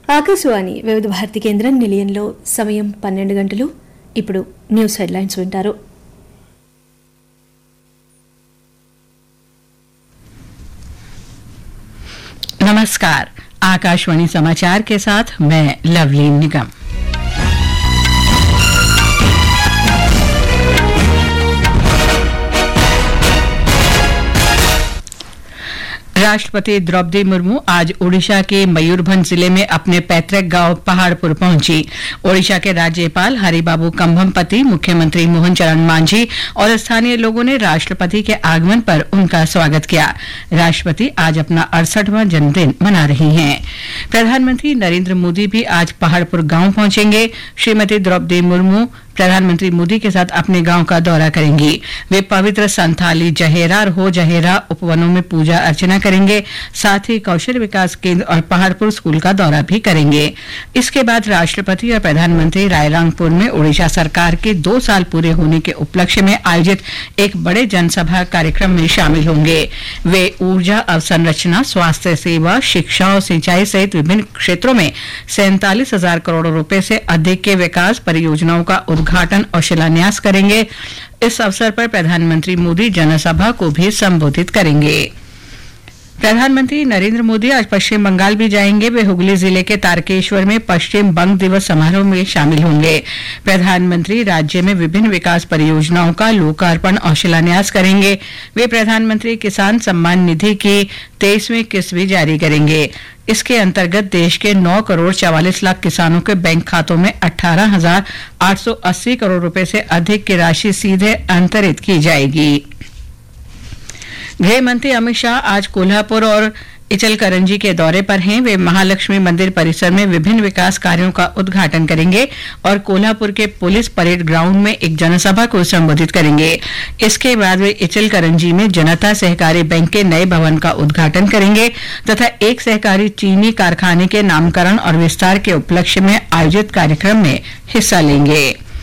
ఆకాశవాణి వివిధ భారతి కేంద్రం నిలయంలో సమయం 12 గంటలు. ఇప్పుడు న్యూస్ హెడ్లైన్స్ వింటారు. नमस्कार, आकाशवाणी समाचार के साथ मैं लवलीन निगम। राष्ट्रपति द्रौपदी मुर्मू आज ओडिशा के मयूरभंज जिले में अपने पैतृक गांव पहाड़पुर पहुंची। ओडिशा के राज्यपाल हरिबाबू कंभमपति, मुख्यमंत्री मोहन चरण मांझी और स्थानीय लोगों ने राष्ट्रपति के आगमन पर उनका स्वागत किया। राष्ट्रपति आज अपना 68वां जन्मदिन मना रही हैं। प्रधानमंत्री नरेंद्र मोदी भी आज पहाड़पुर गांव पहुंचेंगे। श्रीमती द्रौपदी मुर्मू प्रधानमंत्री मोदी के साथ अपने गांव का दौरा करेंगी। वे पवित्र संथाली जहेरा और हो जहेरा उपवनों में पूजा अर्चना करेंगे। साथ ही कौशल विकास केंद्र और पहाड़पुर स्कूल का दौरा भी करेंगे। इसके बाद राष्ट्रपति और प्रधानमंत्री रायरंगपुर में ओडिशा सरकार के 2 साल पूरे होने के उपलक्ष्य में आयोजित एक बड़े जनसभा कार्यक्रम में शामिल होंगे। वे ऊर्जा अवसंरचना, स्वास्थ्य सेवा, शिक्षा और सिंचाई सहित विभिन्न क्षेत्रों में 47,000 करोड़ रुपए से अधिक के विकास परियोजनाओं का उद्घाटन और शिलान्यास करेंगे। इस अवसर पर प्रधानमंत्री मोदी जनसभा को भी संबोधित करेंगे। प्रधानमंत्री नरेंद्र मोदी आज पश्चिम बंगाल भी जाएंगे। वे हुगली जिले के तारकेश्वर में पश्चिम बंग दिवस समारोह में शामिल होंगे। प्रधानमंत्री राज्य में विभिन्न विकास परियोजनाओं का लोकार्पण और शिलान्यास करेंगे। वे प्रधानमंत्री किसान सम्मान निधि की 23वीं किस्त भी जारी करेंगे। इसके अंतर्गत देश के 9 करोड़ 44 लाख किसानों के बैंक खातों में 18,880 करोड़ रुपए से अधिक की राशि सीधे अंतरित की जाएगी। गृह मंत्री अमित शाह आज कोल्हापुर और इचलकरंजी के दौरे पर हैं। वे महालक्ष्मी मंदिर परिसर में विभिन्न विकास कार्यों का उद्घाटन करेंगे और कोल्हापुर के पुलिस परेड ग्राउंड में एक जनसभा को संबोधित करेंगे। इसके बाद वे इचलकरंजी में जनता सहकारी बैंक के नए भवन का उद्घाटन करेंगे तथा एक सहकारी चीनी कारखाने के नामकरण और विस्तार के उपलक्ष्य में आयोजित कार्यक्रम में हिस्सा लेंगे।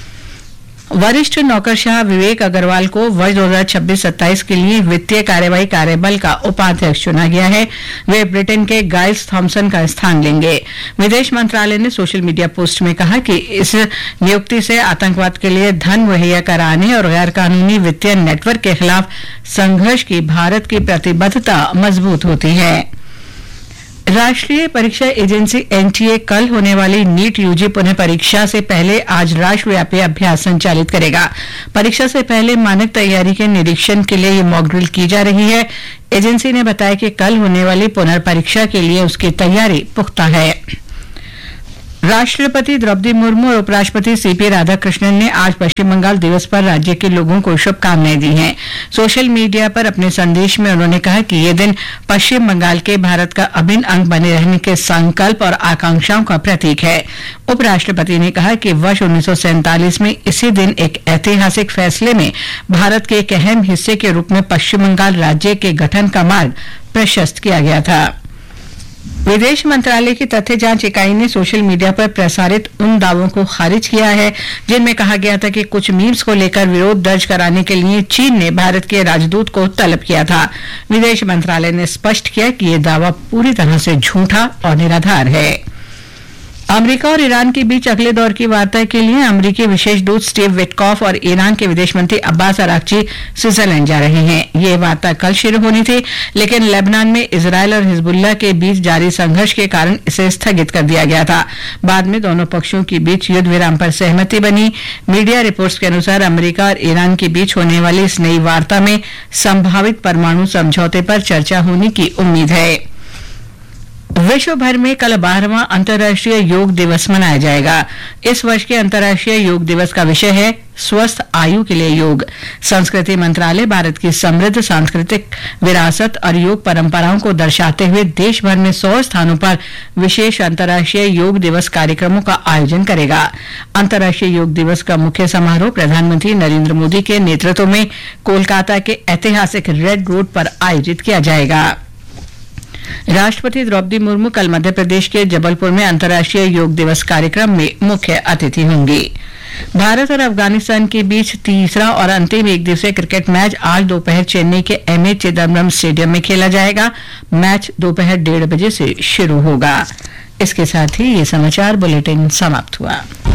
वरिष्ठ नौकरशाह विवेक अग्रवाल को वर्ष 2026-27 के लिए वित्तीय कार्यवाही कार्यबल का उपाध्यक्ष चुना गया है। वे ब्रिटेन के गाइल्स थॉमसन का स्थान लेंगे। विदेश मंत्रालय ने सोशल मीडिया पोस्ट में कहा कि इस नियुक्ति से आतंकवाद के लिए धन मुहैया कराने और गैर कानूनी वित्तीय नेटवर्क के खिलाफ संघर्ष की भारत की प्रतिबद्धता मजबूत होती है। राष्ट्रीय परीक्षा एजेंसी एनटीए कल होने वाली नीट यूजी पुनः परीक्षा से पहले आज राष्ट्रव्यापी अभ्यास संचालित करेगा। परीक्षा से पहले मानक तैयारी के निरीक्षण के लिए ये मॉक ड्रिल की जा रही है। एजेंसी ने बताया कि कल होने वाली पुनर्परीक्षा के लिए उसकी तैयारी पुख्ता है। राष्ट्रपति द्रौपदी मुर्मू और उपराष्ट्रपति सीपी राधाकृष्णन ने आज पश्चिम बंगाल दिवस पर राज्य के लोगों को शुभकामनाएं दी हैं। सोशल मीडिया पर अपने संदेश में उन्होंने कहा कि ये दिन पश्चिम बंगाल के भारत का अभिन्न अंग बने रहने के संकल्प और आकांक्षाओं का प्रतीक है। उपराष्ट्रपति ने कहा कि वर्ष 1947 में इसी दिन एक ऐतिहासिक फैसले में भारत के एक अहम हिस्से के रूप में पश्चिम बंगाल राज्य के गठन का मार्ग प्रशस्त किया गया था। विदेश मंत्रालय की तथ्य जांच इकाई ने सोशल मीडिया पर प्रसारित उन दावों को खारिज किया है जिनमें कहा गया था कि कुछ मीम्स को लेकर विरोध दर्ज कराने के लिए चीन ने भारत के राजदूत को तलब किया था। विदेश मंत्रालय ने स्पष्ट किया कि यह दावा पूरी तरह से झूठा और निराधार है। अमेरिका और ईरान के बीच अगले दौर की वार्ता के लिए अमेरिकी विशेष दूत स्टीव विटकॉफ और ईरान के विदेश मंत्री अब्बास अराक्ची स्विट्जरलैंड जा रहे हैं। ये वार्ता कल शुरू होनी थी, लेकिन लेबनान में इजरायल और हिजबुल्लाह के बीच जारी संघर्ष के कारण इसे स्थगित कर दिया गया था। बाद में दोनों पक्षों के बीच युद्ध विराम पर सहमति बनी। मीडिया रिपोर्ट्स के अनुसार अमेरिका और ईरान के बीच होने वाली इस नई वार्ता में संभावित परमाणु समझौते पर चर्चा होने की उम्मीद है। विश्व भर में कल 12वां अंतर्राष्ट्रीय योग दिवस मनाया जाएगा। इस वर्ष के अंतर्राष्ट्रीय योग दिवस का विषय है स्वस्थ आयु के लिए योग। संस्कृति मंत्रालय भारत की समृद्ध सांस्कृतिक विरासत और योग परंपराओं को दर्शाते हुए देश भर में 100 स्थानों पर विशेष अंतर्राष्ट्रीय योग दिवस कार्यक्रमों का आयोजन करेगा। अंतर्राष्ट्रीय योग दिवस का मुख्य समारोह प्रधानमंत्री नरेंद्र मोदी के नेतृत्व में कोलकाता के ऐतिहासिक रेड रोड पर आयोजित किया जाएगा। राष्ट्रपति द्रौपदी मुर्मू कल मध्य प्रदेश के जबलपुर में अंतर्राष्ट्रीय योग दिवस कार्यक्रम में मुख्य अतिथि होंगी। भारत और अफगानिस्तान के बीच तीसरा और अंतिम एक दिवसीय क्रिकेट मैच आज दोपहर चेन्नई के एमए चिदम्बरम स्टेडियम में खेला जाएगा। मैच दोपहर 1:30 बजे से शुरू होगा। इसके साथ ही ये समाचार बुलेटिन समाप्त हुआ।